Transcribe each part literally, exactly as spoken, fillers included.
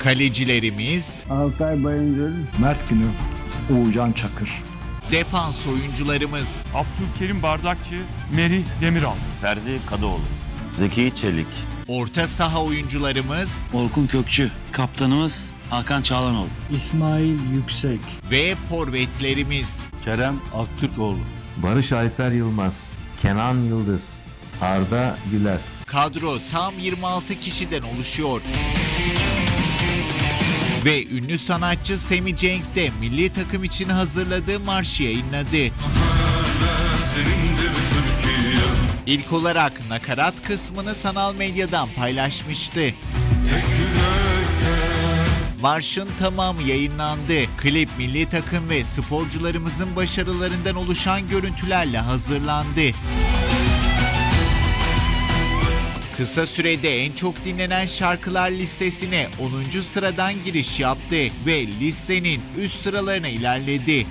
Kalecilerimiz, Altay Bayındır, Mert Günok, Uğurcan Çakır. Defans oyuncularımız, Abdülkerim Bardakçı, Merih Demiral, Ferdi Kadıoğlu, Zeki Çelik. orta saha oyuncularımız Orkun Kökçü, kaptanımız Hakan Çağlanoğlu, İsmail Yüksek ve forvetlerimiz. Kerem Aktürkoğlu, Barış Alper Yılmaz, Kenan Yıldız, Arda Güler. Kadro tam yirmi altı kişiden oluşuyor. Ve ünlü sanatçı Semi Cenk de milli takım için hazırladığı marşı yayınladı. İlk olarak nakarat kısmını sanal medyadan paylaşmıştı. Marşın tamamı yayınlandı. Klip milli takım ve sporcularımızın başarılarından oluşan görüntülerle hazırlandı. Kısa sürede en çok dinlenen şarkılar listesine onuncu sıradan giriş yaptı ve listenin üst sıralarına ilerledi.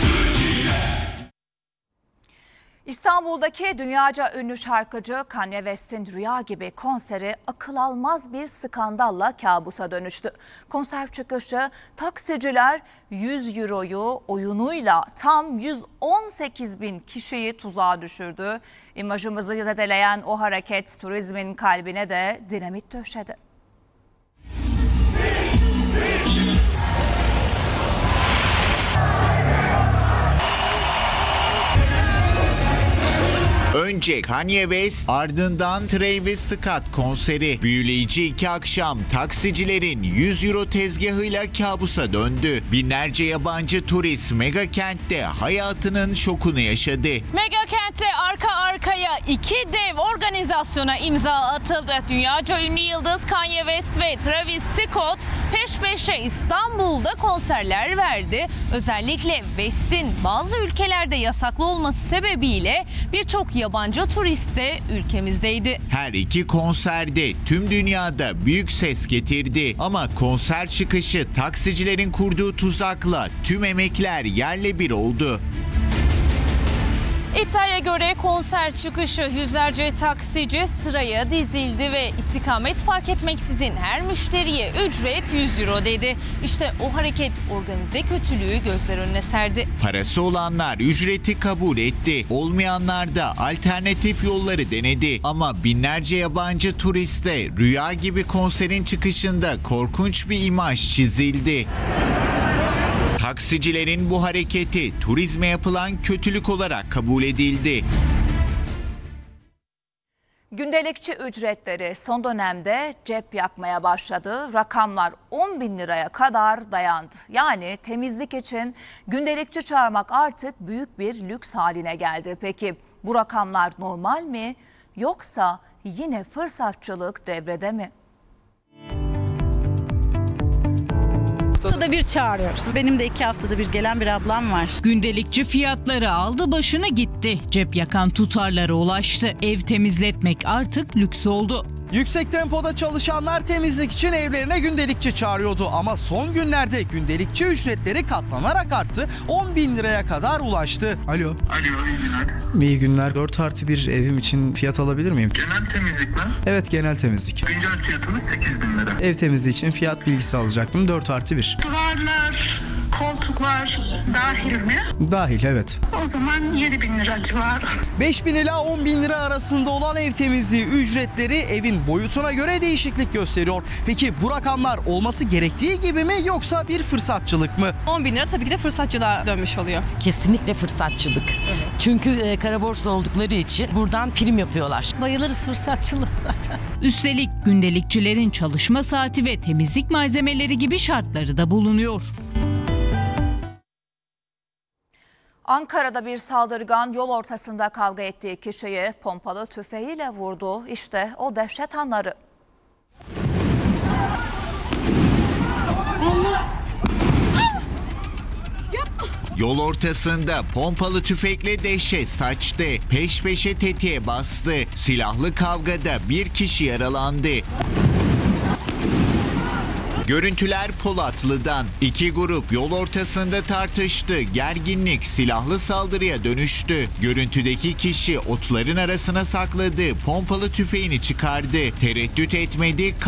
İstanbul'daki dünyaca ünlü şarkıcı Kanye West'in Rüya gibi konseri akıl almaz bir skandalla kabusa dönüştü. Konser çıkışı taksiciler yüz euroyu oyunuyla tam yüz on sekiz bin kişiyi tuzağa düşürdü. İmajımızı zedeleyen o hareket turizmin kalbine de dinamit döşedi. Önce Kanye West, ardından Travis Scott konseri. Büyüleyici iki akşam taksicilerin yüz euro tezgahıyla kabusa döndü. Binlerce yabancı turist mega kentte hayatının şokunu yaşadı. Mega kentte arka arkaya iki dev organizasyona imza atıldı. Dünyaca ünlü yıldız Kanye West ve Travis Scott peş peşe İstanbul'da konserler verdi. Özellikle West'in bazı ülkelerde yasaklı olması sebebiyle birçok yabancı turist de ülkemizdeydi. Her iki konserde tüm dünyada büyük ses getirdi ama konser çıkışı taksicilerin kurduğu tuzakla tüm emekler yerle bir oldu. İddiaya göre konser çıkışı yüzlerce taksici sıraya dizildi ve istikamet fark etmeksizin her müşteriye ücret yüz euro dedi. İşte o hareket organize kötülüğü gözler önüne serdi. Parası olanlar ücreti kabul etti. Olmayanlar da alternatif yolları denedi. Ama binlerce yabancı turiste Rüya gibi konserin çıkışında korkunç bir imaj çizildi. Taksicilerin bu hareketi turizme yapılan kötülük olarak kabul edildi. Gündelikçi ücretleri son dönemde cep yakmaya başladı. Rakamlar on bin liraya kadar dayandı. Yani temizlik için gündelikçi çağırmak artık büyük bir lüks haline geldi. Peki bu rakamlar normal mi? Yoksa yine fırsatçılık devrede mi? Haftada bir çağırıyoruz. Benim de iki haftada bir gelen bir ablam var. Gündelikçi fiyatları aldı başını gitti. Cep yakan tutarlara ulaştı. Ev temizletmek artık lüks oldu. Yüksek tempoda çalışanlar temizlik için evlerine gündelikçi çağırıyordu ama son günlerde gündelikçi ücretleri katlanarak arttı, on bin liraya kadar ulaştı. Alo. Alo, iyi günler. İyi günler. dört artı bir evim için fiyat alabilir miyim? Genel temizlik mi? Evet, genel temizlik. Güncel fiyatımız sekiz bin lira. Ev temizliği için fiyat bilgisi alacaktım, dört artı bir. Duvarlar, koltuklar dahil mi? Dahil, evet. O zaman yedi bin lira civarı. beş bin ila on bin lira arasında olan ev temizliği ücretleri evin boyutuna göre değişiklik gösteriyor. Peki bu rakamlar olması gerektiği gibi mi yoksa bir fırsatçılık mı? on bin lira tabii ki de fırsatçılığa dönmüş oluyor. Kesinlikle fırsatçılık. Evet. Çünkü e, kara borsa oldukları için buradan prim yapıyorlar. Bayılırız fırsatçılığa zaten. Üstelik gündelikçilerin çalışma saati ve temizlik malzemeleri gibi şartları da bulunuyor. Ankara'da bir saldırgan yol ortasında kavga ettiği kişiyi pompalı tüfeğiyle vurdu. İşte o dehşet anları. Yol ortasında pompalı tüfekle dehşet saçtı. Peş peşe tetiğe bastı. Silahlı kavgada bir kişi yaralandı. Görüntüler Polatlı'dan. İki grup yol ortasında tartıştı. Gerginlik silahlı saldırıya dönüştü. Görüntüdeki kişi otların arasına sakladığı pompalı tüfeğini çıkardı. Tereddüt etmedi.